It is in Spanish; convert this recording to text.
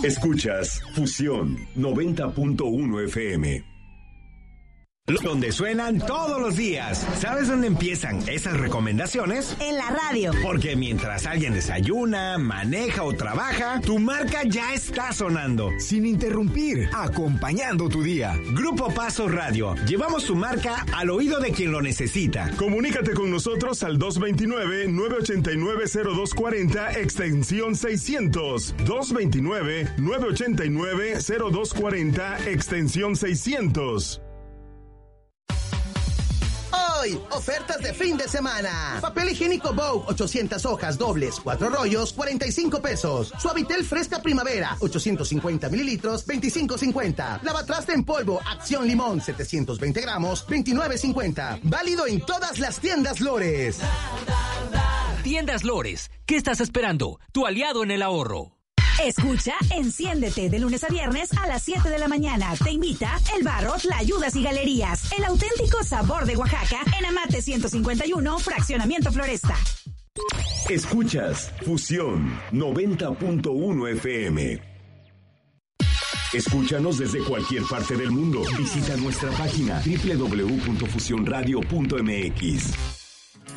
Escuchas Fusión 90.1 FM. Donde suenan todos los días. ¿Sabes dónde empiezan esas recomendaciones? En la radio. Porque mientras alguien desayuna, maneja o trabaja, tu marca ya está sonando. Sin interrumpir, acompañando tu día. Grupo Paso Radio. Llevamos tu marca al oído de quien lo necesita. Comunícate con nosotros al 229-989-0240, extensión 600. 229-989-0240, extensión 600. Hoy, ofertas de fin de semana. Papel higiénico Vogue, 800 hojas dobles, 4 rollos, 45 pesos. Suavitel Fresca Primavera, 850 mililitros, 25.50. Lavatraste en polvo Acción Limón, 720 gramos, 29.50. Válido en todas las tiendas Lores. Tiendas Lores, ¿qué estás esperando? Tu aliado en el ahorro. Escucha Enciéndete de lunes a viernes a las 7 de la mañana. Te invita El Barro, Tlayudas y Galerías. El auténtico sabor de Oaxaca en Amate 151, Fraccionamiento Floresta. Escuchas Fusión 90.1 FM. Escúchanos desde cualquier parte del mundo. Visita nuestra página www.fusionradio.mx.